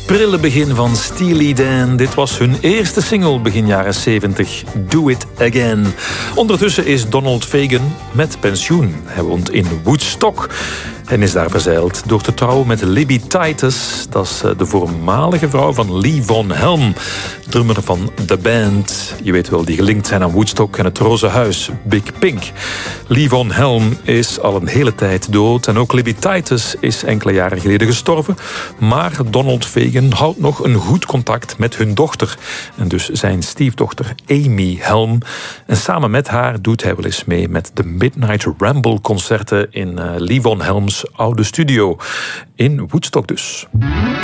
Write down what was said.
prille begin van Steely Dan. Dit was hun eerste single begin jaren 70. Do It Again. Ondertussen is Donald Fagen met pensioen. Hij woont in Woodstock en is daar verzeild door te trouwen met Libby Titus. Dat is de voormalige vrouw van Lee Von Helm, drummer van The Band. Je weet wel, die gelinkt zijn aan Woodstock en het Roze Huis, Big Pink. Lee Von Helm is al een hele tijd dood en ook Libby Titus is enkele jaren geleden gestorven. Maar Donald Fagen houdt nog een goed contact met hun dochter. En dus zijn stiefdochter Amy Helm. En samen met haar doet hij wel eens mee met de Midnight Ramble concerten in Lee Von Helms oude studio. In Woodstock dus.